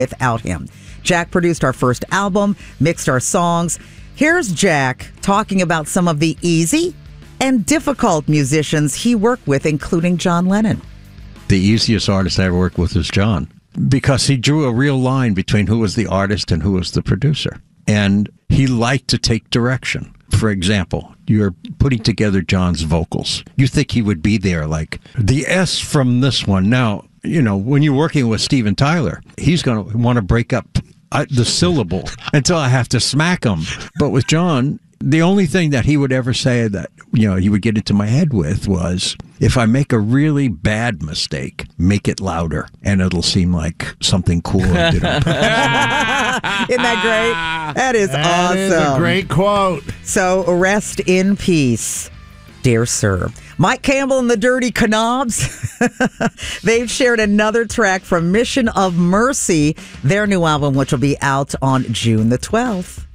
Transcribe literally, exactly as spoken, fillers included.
without him. Jack produced our first album, mixed our songs. Here's Jack talking about some of the easy and difficult musicians he worked with, including John Lennon. The easiest artist I ever worked with was John, because he drew a real line between who was the artist and who was the producer. And he liked to take direction. For example, you're putting together John's vocals. You think he would be there, like the S from this one. Now, you know, when you're working with Steven Tyler, he's going to want to break up uh, the syllable until I have to smack him. But with John, the only thing that he would ever say that, you know, he would get into my head with was, if I make a really bad mistake, make it louder, and it'll seem like something cool I did on purpose. Isn't that great? That is that awesome. That is a great quote. So, rest in peace, dear sir. Mike Campbell and the Dirty Knobs, they've shared another track from Mission of Mercy, their new album, which will be out on June the twelfth.